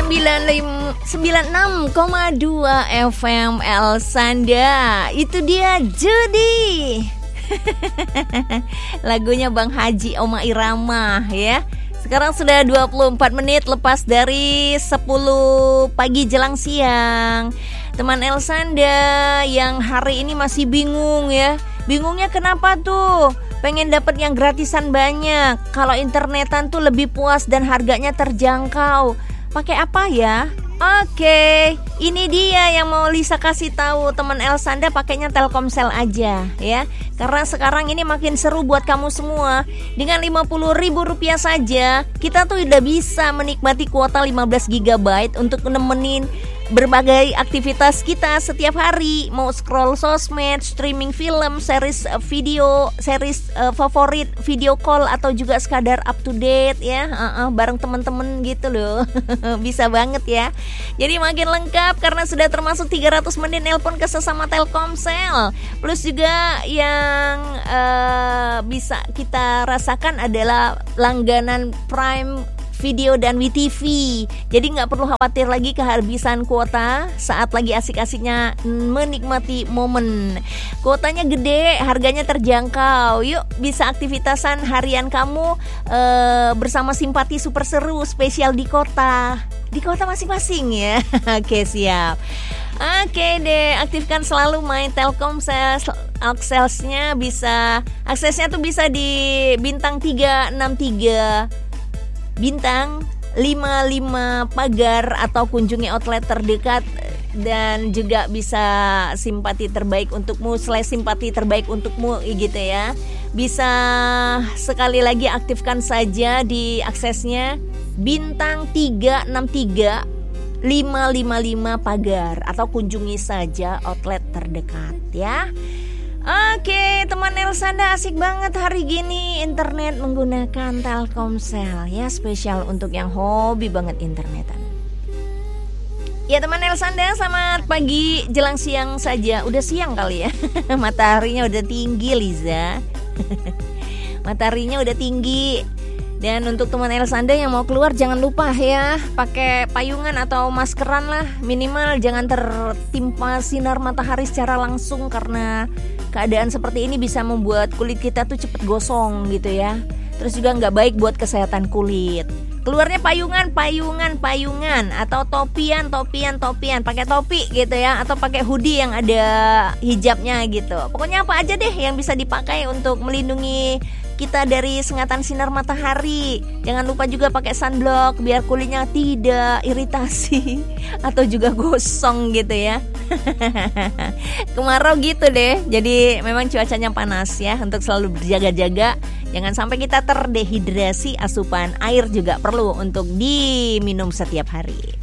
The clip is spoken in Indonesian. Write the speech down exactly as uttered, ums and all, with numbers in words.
sembilan puluh enam koma dua F M Elsanda. Itu dia Judi. Lagunya Bang Haji Oma Irama ya. Sekarang sudah dua puluh empat menit lepas dari sepuluh pagi jelang siang. Teman Elsanda yang hari ini masih bingung ya. Bingungnya kenapa tuh? Pengen dapat yang gratisan banyak. Kalau internetan tuh lebih puas dan harganya terjangkau. Pakai apa ya? Oke, ini dia yang mau Lisa kasih tahu. Teman Elsanda pakainya Telkomsel aja ya. Karena sekarang ini makin seru buat kamu semua. Dengan lima puluh ribu rupiah saja, kita tuh udah bisa menikmati kuota lima belas giga byte untuk nemenin berbagai aktivitas kita setiap hari. Mau scroll sosmed, streaming film, series video, series uh, favorit, video call, atau juga sekadar up to date ya, uh-uh, bareng temen-temen gitu loh. Bisa banget ya. Jadi makin lengkap karena sudah termasuk tiga ratus menit nelpon ke sesama Telkomsel. Plus juga yang uh, bisa kita rasakan adalah langganan Prime Video dan W T V. Jadi gak perlu khawatir lagi kehabisan kuota saat lagi asik-asiknya menikmati momen. Kuotanya gede, harganya terjangkau. Yuk bisa aktivitasan harian kamu uh, bersama Simpati Super Seru spesial di kota Di kota masing-masing ya. Oke siap. Oke deh, aktifkan selalu main Telkomsel. Aksesnya bisa Aksesnya tuh bisa di bintang tiga enam tiga bintang lima lima pagar atau kunjungi outlet terdekat. Dan juga bisa simpati terbaik untukmu slash simpati terbaik untukmu gitu ya. Bisa sekali lagi aktifkan saja di aksesnya bintang tiga enam tiga lima lima lima pagar atau kunjungi saja outlet terdekat ya. Oke, teman Elsanda, asik banget hari gini internet menggunakan Telkomsel ya, spesial untuk yang hobi banget internetan. Ya teman Elsanda, selamat pagi jelang siang saja. Udah siang kali ya. Mataharinya udah tinggi Liza. Mataharinya udah tinggi. Dan untuk teman Elsanda yang mau keluar jangan lupa ya, pakai payungan atau maskeran lah. Minimal jangan tertimpa sinar matahari secara langsung, karena keadaan seperti ini bisa membuat kulit kita tuh cepet gosong gitu ya. Terus juga gak baik buat kesehatan kulit. Keluarnya payungan, payungan, payungan, atau topian, topian, topian. Pakai topi gitu ya, atau pakai hoodie yang ada hijabnya gitu. Pokoknya apa aja deh yang bisa dipakai untuk melindungi kita dari sengatan sinar matahari. Jangan lupa juga pakai sunblock biar kulitnya tidak iritasi atau juga gosong gitu ya. Kemarau gitu deh. Jadi memang cuacanya panas ya, untuk selalu berjaga-jaga. Jangan sampai kita terdehidrasi, asupan air juga perlu untuk diminum setiap hari.